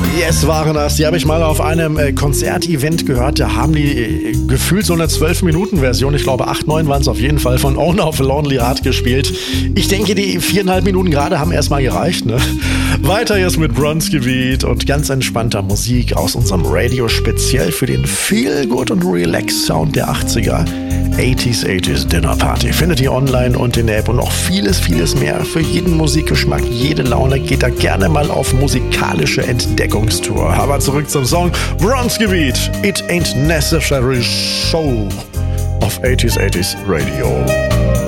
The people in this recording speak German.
Yes, waren das. Die habe ich mal auf einem Konzertevent gehört. Da haben die gefühlt so eine 12-Minuten-Version, ich glaube 8, 9 waren es auf jeden Fall, von Owner of a Lonely Heart gespielt. Ich denke, die 4,5 Minuten gerade haben erstmal gereicht, ne? Weiter jetzt mit Bronski Beat und ganz entspannter Musik aus unserem Radio speziell für den Feel-Good und Relax-Sound der 80er. 80s Dinner Party. Findet ihr online und in der App und noch vieles, vieles mehr. Für jeden Musikgeschmack, jede Laune. Geht da gerne mal auf musikalische Entdeckungstour. Aber zurück zum Song Bronski Beat. It ain't necessary show auf 80s Radio.